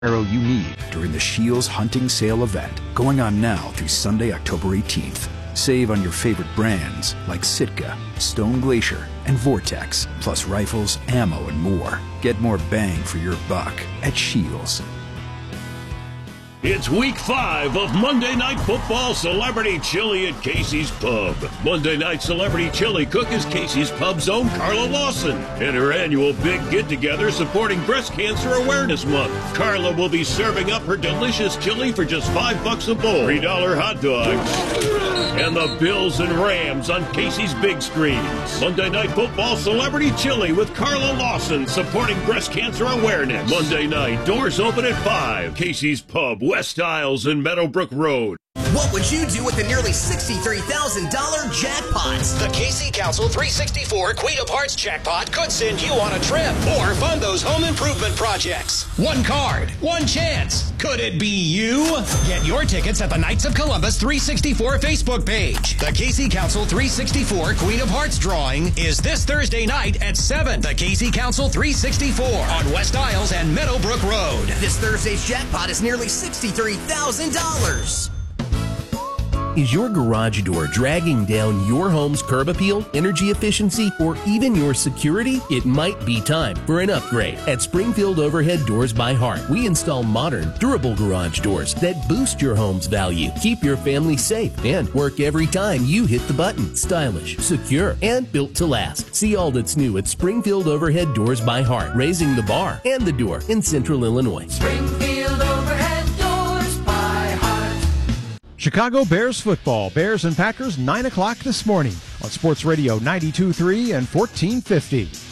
arrow you need during the Scheels Hunting Sale event, going on now through Sunday, October 18th. Save on your favorite brands like Sitka, Stone Glacier, and Vortex, plus rifles, ammo, and more. Get more bang for your buck at Scheels. It's week 5 of Monday Night Football Celebrity Chili at Casey's Pub. Monday Night Celebrity Chili cook is Casey's Pub's own Carla Lawson. In her annual big get-together supporting Breast Cancer Awareness Month, Carla will be serving up her delicious chili for just $5 a bowl, $3 hot dogs, and the Bills and Rams on Casey's big screens. Monday Night Football Celebrity Chili with Carla Lawson supporting Breast Cancer Awareness. Monday night, doors open at 5. Casey's Pub, West Isles and Meadowbrook Road. What would you do with the nearly $63,000 jackpot? The Casey Council 364 Queen of Hearts jackpot could send you on a trip or fund those home improvement projects. One card, one chance. Could it be you? Get your tickets at the Knights of Columbus 364 Facebook page. The Casey Council 364 Queen of Hearts drawing is this Thursday night at 7. The Casey Council 364 on West Isles and Meadowbrook Road. This Thursday's jackpot is nearly $63,000. Is your garage door dragging down your home's curb appeal, energy efficiency, or even your security? It might be time for an upgrade. At Springfield Overhead Doors by Hart, we install modern, durable garage doors that boost your home's value, keep your family safe, and work every time you hit the button. Stylish, secure, and built to last. See all that's new at Springfield Overhead Doors by Hart, raising the bar and the door in Central Illinois. Springfield Overhead Doors by Hart. Chicago Bears football. Bears and Packers, 9 o'clock this morning on Sports Radio 92.3 and 1450.